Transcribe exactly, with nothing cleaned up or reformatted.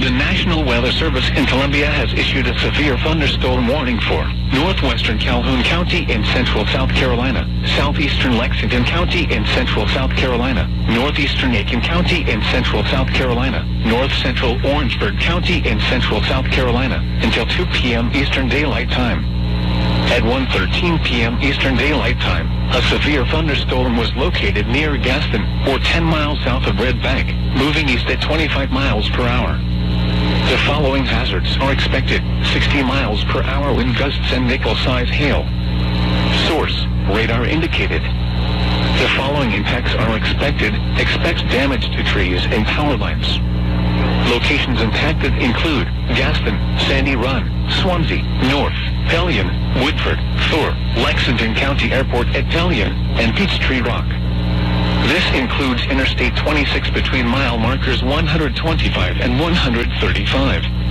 The National Weather Service in Columbia has issued a severe thunderstorm warning for northwestern Calhoun County in central South Carolina, southeastern Lexington County in central South Carolina, northeastern Aiken County in central South Carolina, north central Orangeburg County in central South Carolina until two p.m. Eastern Daylight Time. At one thirteen p.m. Eastern Daylight Time, a severe thunderstorm was located near Gaston, or ten miles south of Red Bank, moving east at twenty-five miles per hour. The following hazards are expected: sixty miles per hour wind gusts and nickel-size hail. Source: radar indicated. The following impacts are expected. Expect damage to trees and power lines. Locations impacted include Gaston, Sandy Run, Swansea, North, Pelion, Woodford, Thor, Lexington County Airport at Pelion, and Peachtree Rock. This includes Interstate twenty-six between mile markers one hundred twenty-five and one hundred thirty-five.